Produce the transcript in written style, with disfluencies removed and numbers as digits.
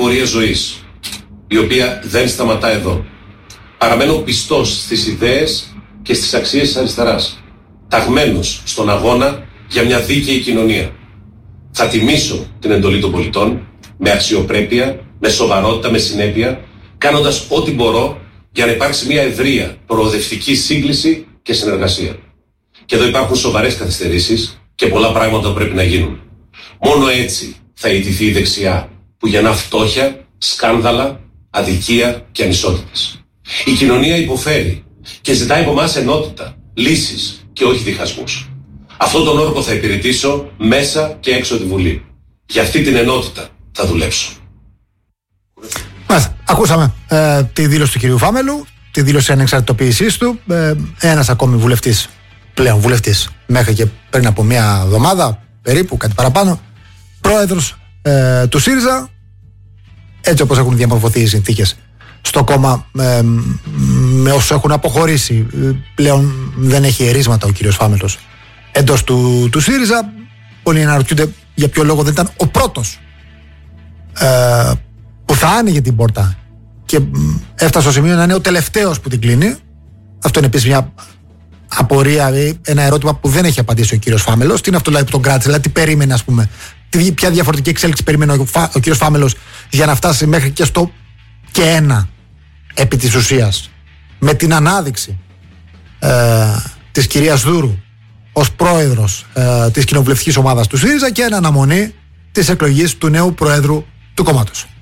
πορεία ζωής, η οποία δεν σταματά εδώ. Παραμένω πιστός στις ιδέες και στις αξίες της αριστεράς, ταγμένος στον αγώνα για μια δίκαιη κοινωνία. Θα τιμήσω την εντολή των πολιτών με αξιοπρέπεια, με σοβαρότητα, με συνέπεια, κάνοντας ό,τι μπορώ για να υπάρξει μια ευρεία προοδευτική σύγκληση και συνεργασία. Και εδώ υπάρχουν σοβαρές καθυστερήσεις και πολλά πράγματα πρέπει να γίνουν. Μόνο έτσι θα ιτηθεί η δεξιά που γεννά φτώχεια, σκάνδαλα, αδικία και ανισότητες. Η κοινωνία υποφέρει και ζητάει από εμάς ενότητα, λύσεις και όχι διχασμούς. Αυτόν τον όρκο θα υπηρετήσω μέσα και έξω από τη Βουλή. Για αυτή την ενότητα θα δουλέψω. Ακούσαμε τη δήλωση του κυρίου Φάμελου, τη δήλωση ανεξαρτητοποίησής του. Ένας ακόμη βουλευτής, πλέον βουλευτής, μέχρι και πριν από μια εβδομάδα, περίπου, κάτι παραπάνω, πρόεδρος του ΣΥΡΙΖΑ, έτσι όπως έχουν διαμορφωθεί οι συνθήκες στο κόμμα, με όσους έχουν αποχωρήσει. Πλέον δεν έχει ερίσματα ο κύριος Φάμελος εντός του ΣΥΡΙΖΑ. Πολλοί αναρωτιούνται για ποιο λόγο δεν ήταν ο πρώτος που θα άνοιγε την πόρτα και έφτασε στο σημείο να είναι ο τελευταίος που την κλείνει. Αυτό είναι επίσης μια απορία, ένα ερώτημα που δεν έχει απαντήσει ο κύριος Φάμελος. Τι είναι αυτό δηλαδή που τον κράτησε, δηλαδή τι περίμενε, ας πούμε, ποια διαφορετική εξέλιξη περίμενε ο κύριος Φάμελος για να φτάσει μέχρι και στο και ένα επί της ουσίας, με την ανάδειξη της κυρίας Δούρου ως πρόεδρος της κοινοβουλευτικής ομάδας του ΣΥΡΙΖΑ και εν αναμονή της εκλογής του νέου πρόεδρου του κόμματος.